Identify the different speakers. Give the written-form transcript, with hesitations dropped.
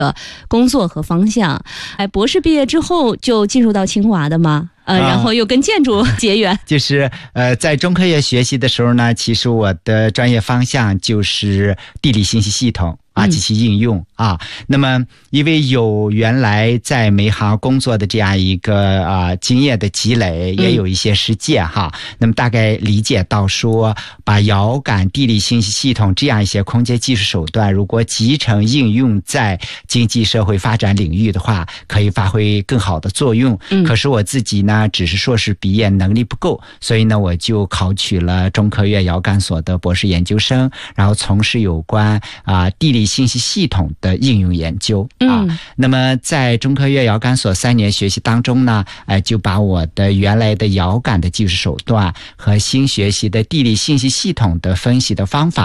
Speaker 1: 工作和方向。博士毕业之后就进入到清华的吗？然后又跟建筑结缘。
Speaker 2: 就是在中科院学习的时候呢，其实我的专业方向就是地理信息系统及其应用那么因为有原来在煤行工作的这样一个经验的积累，也有一些实践那么大概理解到说，把遥感地理信息系统这样一些空间技术手段，如果集成应用在经济社会发展领域的话，可以发挥更好的作用。可是我自己呢，只是硕士毕业，能力不够，所以呢，我就考取了中科院遥感所的博士研究生，然后从事有关地理信息系统的应用研究那么在中科院遥感所3年学习当中呢，就把我的原来的遥感的技术手段和新学习的地理信息系统的分析的方法